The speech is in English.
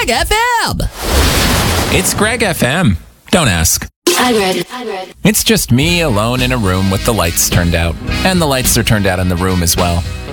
Greg FM. It's Greg FM. Don't ask. It's just me alone in a room with the lights turned out. And the lights are turned out in the room as well.